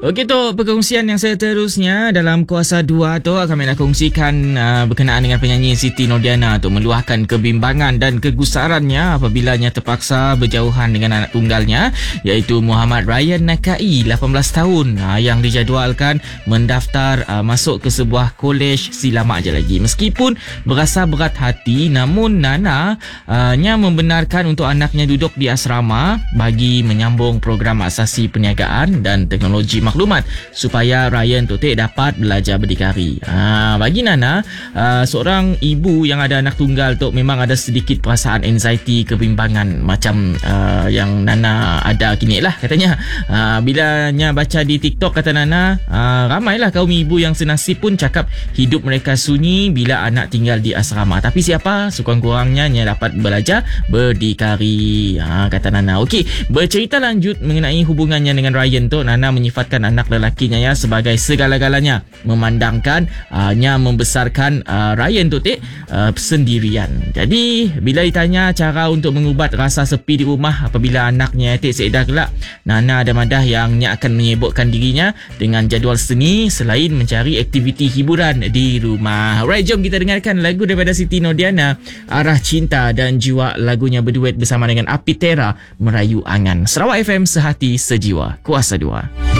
Okey tu, perkongsian yang seterusnya dalam Kuasa 2 tu kami nak kongsikan berkenaan dengan penyanyi Siti Nordiana tu meluahkan kebimbangan dan kegusarannya apabila terpaksa berjauhan dengan anak tunggalnya iaitu Muhammad Ryan Nakai 18 tahun yang dijadualkan mendaftar masuk ke sebuah kolej silama je lagi. Meskipun berasa berat hati namun Nana nya membenarkan untuk anaknya duduk di asrama bagi menyambung program asasi perniagaan dan teknologi maklumat supaya Ryan tu dapat belajar berdikari. Bagi Nana, seorang ibu yang ada anak tunggal tu memang ada sedikit perasaan anxiety, kebimbangan macam yang Nana ada kini lah katanya. Bilanya baca di TikTok kata Nana, ramailah kaum ibu yang senasib pun cakap hidup mereka sunyi bila anak tinggal di asrama. Tapi siapa sekurang-kurangnya dapat belajar berdikari, kata Nana. Okey, bercerita lanjut mengenai hubungannya dengan Ryan tu, Nana menyifatkan anak lelakinya sebagai segala-galanya, memandangkan membesarkan Ryan tu sendirian. Jadi bila ditanya cara untuk mengubat rasa sepi di rumah apabila anaknya seedah kelak, Nana ada madah yang akan menyibukkan dirinya dengan jadual seni selain mencari aktiviti hiburan di rumah. Alright, jom kita dengarkan lagu daripada Siti Nordiana, Arah Cinta dan Jiwa. Lagunya berduet bersama dengan Apitera, Merayu Angan. Sarawak FM, sehati sejiwa. Kuasa 2.